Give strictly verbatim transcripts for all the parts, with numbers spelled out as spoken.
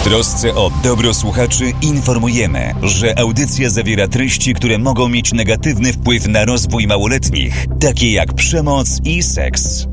W trosce o dobro słuchaczy informujemy, że audycja zawiera treści, które mogą mieć negatywny wpływ na rozwój małoletnich, takie jak przemoc i seks.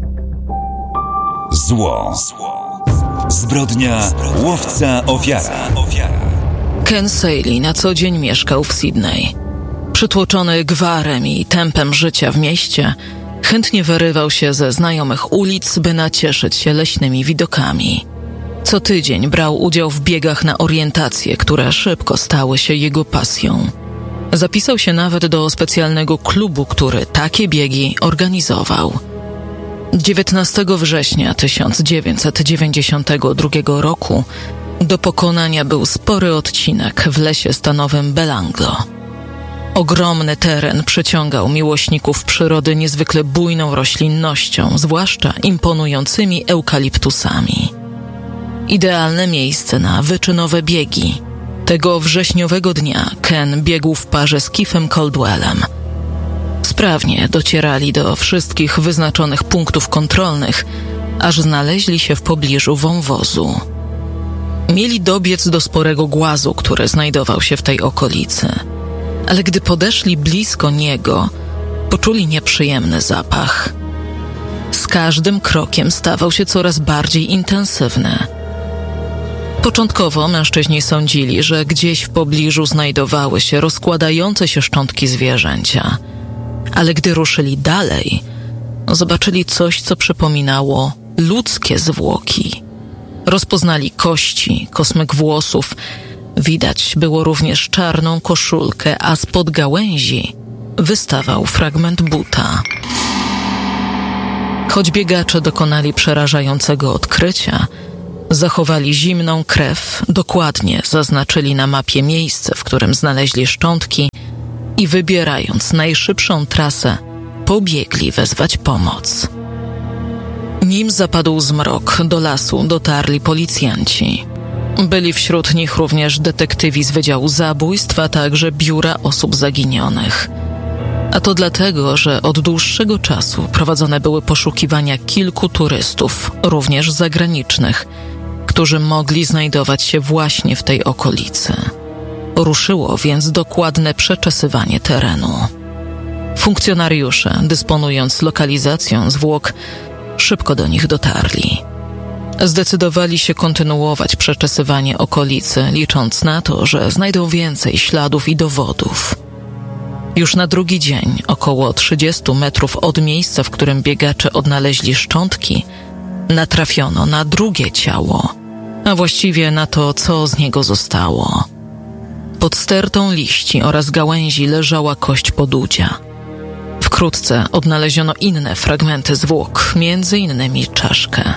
Zło. Zbrodnia, łowca, ofiara. Ken Saley na co dzień mieszkał w Sydney. Przytłoczony gwarem i tempem życia w mieście, chętnie wyrywał się ze znajomych ulic, by nacieszyć się leśnymi widokami. Co tydzień brał udział w biegach na orientację, które szybko stały się jego pasją. Zapisał się nawet do specjalnego klubu, który takie biegi organizował. dziewiętnastego września tysiąc dziewięćset dziewięćdziesiątego drugiego roku do pokonania był spory odcinek w lesie stanowym Belanglo. Ogromny teren przyciągał miłośników przyrody niezwykle bujną roślinnością, zwłaszcza imponującymi eukaliptusami. Idealne miejsce na wyczynowe biegi. Tego wrześniowego dnia Ken biegł w parze z Keithem Caldwellem. Sprawnie docierali do wszystkich wyznaczonych punktów kontrolnych, aż znaleźli się w pobliżu wąwozu. Mieli dobiec do sporego głazu, który znajdował się w tej okolicy. Ale gdy podeszli blisko niego, poczuli nieprzyjemny zapach. Z każdym krokiem stawał się coraz bardziej intensywny. Początkowo mężczyźni sądzili, że gdzieś w pobliżu znajdowały się rozkładające się szczątki zwierzęcia. Ale gdy ruszyli dalej, zobaczyli coś, co przypominało ludzkie zwłoki. Rozpoznali kości, kosmyk włosów. Widać było również czarną koszulkę, a spod gałęzi wystawał fragment buta. Choć biegacze dokonali przerażającego odkrycia, zachowali zimną krew, dokładnie zaznaczyli na mapie miejsce, w którym znaleźli szczątki i wybierając najszybszą trasę, pobiegli wezwać pomoc. Nim zapadł zmrok, do lasu dotarli policjanci. Byli wśród nich również detektywi z Wydziału Zabójstw, a także Biura Osób Zaginionych. A to dlatego, że od dłuższego czasu prowadzone były poszukiwania kilku turystów, również zagranicznych, którzy mogli znajdować się właśnie w tej okolicy. Ruszyło więc dokładne przeczesywanie terenu. Funkcjonariusze, dysponując lokalizacją zwłok, szybko do nich dotarli. Zdecydowali się kontynuować przeczesywanie okolicy, licząc na to, że znajdą więcej śladów i dowodów. Już na drugi dzień, około trzydziestu metrów od miejsca, w którym biegacze odnaleźli szczątki, natrafiono na drugie ciało, a właściwie na to, co z niego zostało. Pod stertą liści oraz gałęzi leżała kość podudzia. Wkrótce odnaleziono inne fragmenty zwłok, między innymi czaszkę.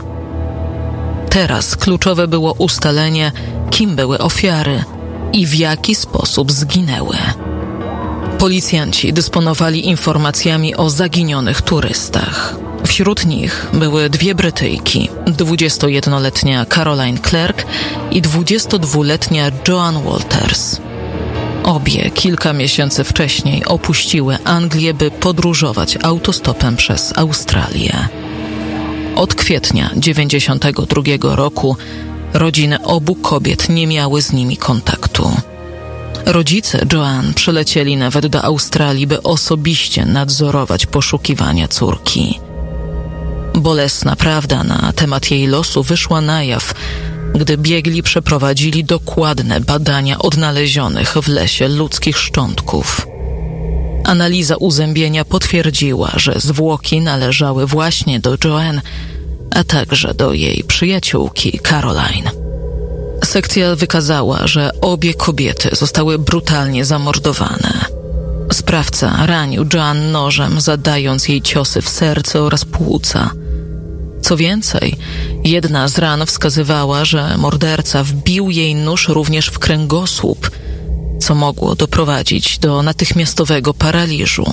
Teraz kluczowe było ustalenie, kim były ofiary i w jaki sposób zginęły. Policjanci dysponowali informacjami o zaginionych turystach. Wśród nich były dwie Brytyjki, dwudziestojednoletnia Caroline Clark i dwudziestodwuletnia Joan Walters. Obie kilka miesięcy wcześniej opuściły Anglię, by podróżować autostopem przez Australię. Od kwietnia dziewięćdziesiątego drugiego roku rodziny obu kobiet nie miały z nimi kontaktu. Rodzice Joan przylecieli nawet do Australii, by osobiście nadzorować poszukiwania córki. Bolesna prawda na temat jej losu wyszła na jaw, gdy biegli przeprowadzili dokładne badania odnalezionych w lesie ludzkich szczątków. Analiza uzębienia potwierdziła, że zwłoki należały właśnie do Joan, a także do jej przyjaciółki Caroline. Sekcja wykazała, że obie kobiety zostały brutalnie zamordowane. Sprawca ranił Joan nożem, zadając jej ciosy w serce oraz płuca. Co więcej, jedna z ran wskazywała, że morderca wbił jej nóż również w kręgosłup, co mogło doprowadzić do natychmiastowego paraliżu.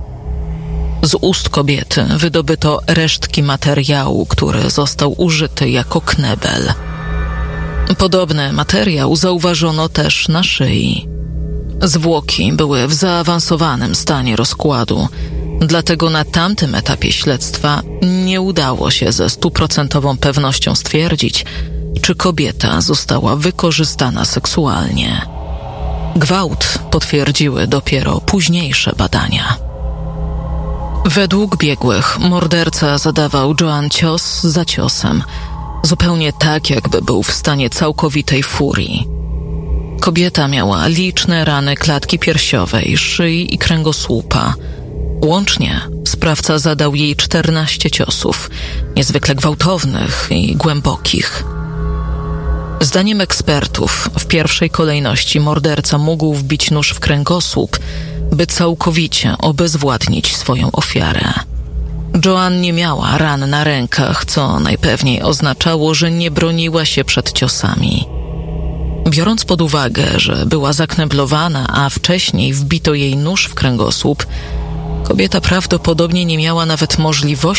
Z ust kobiety wydobyto resztki materiału, który został użyty jako knebel. Podobny materiał zauważono też na szyi. Zwłoki były w zaawansowanym stanie rozkładu, dlatego na tamtym etapie śledztwa nie udało się ze stuprocentową pewnością stwierdzić, czy kobieta została wykorzystana seksualnie. Gwałt potwierdziły dopiero późniejsze badania. Według biegłych morderca zadawał Joanne cios za ciosem, zupełnie tak, jakby był w stanie całkowitej furii. Kobieta miała liczne rany klatki piersiowej, szyi i kręgosłupa. Łącznie sprawca zadał jej czternaście ciosów, niezwykle gwałtownych i głębokich. Zdaniem ekspertów, w pierwszej kolejności morderca mógł wbić nóż w kręgosłup, by całkowicie obezwładnić swoją ofiarę. Joanne nie miała ran na rękach, co najpewniej oznaczało, że nie broniła się przed ciosami. Biorąc pod uwagę, że była zakneblowana, a wcześniej wbito jej nóż w kręgosłup, kobieta prawdopodobnie nie miała nawet możliwości